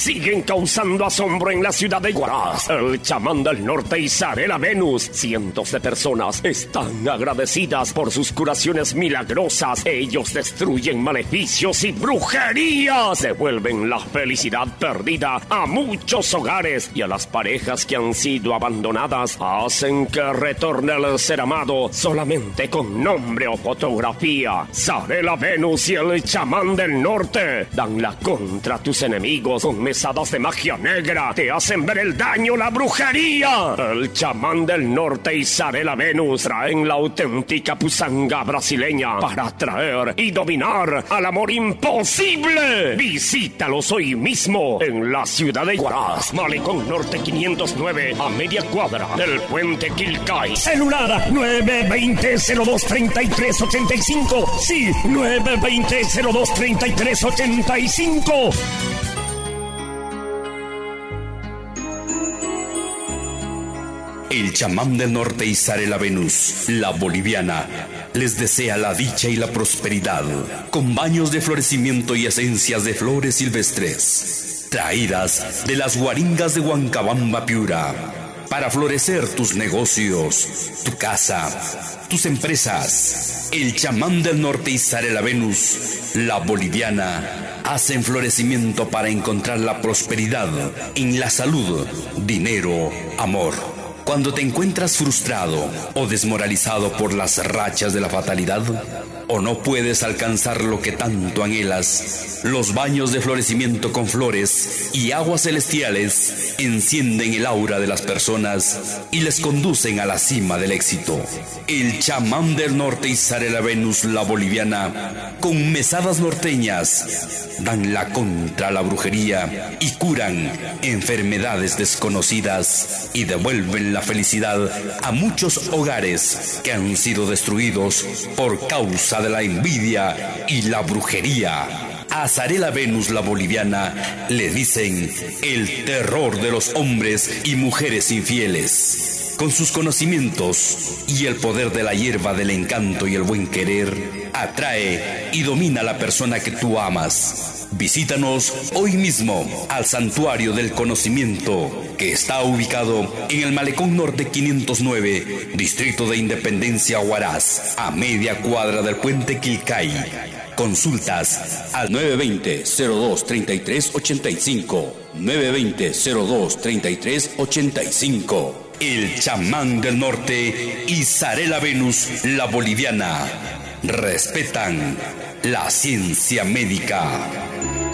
siguen causando asombro en la ciudad de Huaraz. El chamán del norte y Zarela Venus. Cientos de personas están agradecidas por sus curaciones milagrosas. Ellos destruyen maleficios y brujerías. Devuelven la felicidad perdida a muchos hogares y a las parejas que han sido abandonadas. Hacen que retorne el ser amado solamente con nombre o fotografía. Zarela Venus y el chamán del norte dan la contra a tus enemigos con mesadas de magia negra. Te hacen ver el daño, la brujería. El chamán del norte y Zarela Venus traen la auténtica pusanga brasileña para atraer y dominar al amor imposible. Visítalos hoy mismo en la ciudad de Huaraz, Malecón Norte 509, a media cuadra del puente Quilcay. Celular 920-02-3385. Sí, 920-02-3385. El chamán del norte y Zarela Venus, la boliviana, les desea la dicha y la prosperidad, con baños de florecimiento y esencias de flores silvestres, traídas de las guaringas de Huancabamba, Piura, para florecer tus negocios, tu casa, tus empresas. El chamán del norte y Zarela Venus, la boliviana, hacen florecimiento para encontrar la prosperidad en la salud, dinero, amor. Cuando te encuentras frustrado o desmoralizado por las rachas de la fatalidad, o no puedes alcanzar lo que tanto anhelas, los baños de florecimiento con flores y aguas celestiales encienden el aura de las personas y les conducen a la cima del éxito. El chamán del norte y Zarela Venus, la boliviana, con mesadas norteñas, dan la contra a la brujería y curan enfermedades desconocidas y devuelven la felicidad a muchos hogares que han sido destruidos por causa de la envidia y la brujería. A Zarela Venus, la boliviana, le dicen el terror de los hombres y mujeres infieles. Con sus conocimientos y el poder de la hierba del encanto y el buen querer, atrae y domina a la persona que tú amas. Visítanos hoy mismo al Santuario del Conocimiento, que está ubicado en el Malecón Norte 509, Distrito de Independencia, Huaraz, a media cuadra del puente Quilcay. Consultas al 920-02-3385, 920-02-3385. El chamán del norte y Zarela Venus, la boliviana, respetan la ciencia médica.